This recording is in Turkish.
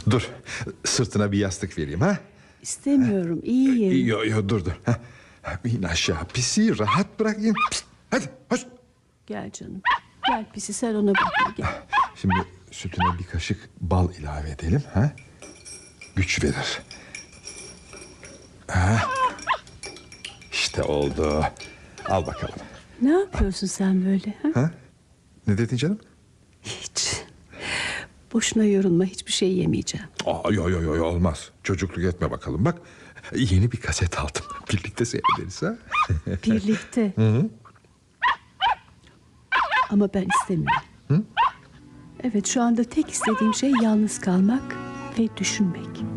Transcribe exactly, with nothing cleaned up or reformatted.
Dur, sırtına bir yastık vereyim ha. İstemiyorum, iyiyim. Yo yo dur dur. Ha. İn aşağı, pisi rahat bırakayım. Pist, hadi hoş. Gel canım. Gel pisi, sen ona bak, gel. Şimdi sütüne bir kaşık bal ilave edelim ha. Güç verir. Ha. İşte oldu. Al bakalım. Ne yapıyorsun sen böyle? Ha? Ha? Ne dedin canım? Hiç. Boşuna yorulma, hiçbir şey yemeyeceğim. Aa, yo yo yo olmaz. Çocukluk etme bakalım. Bak, yeni bir kaset aldım. Birlikte seyrederiz ha. Birlikte. Hı hı. Ama ben istemiyorum. Hı? Evet, şu anda tek istediğim şey yalnız kalmak ve düşünmek.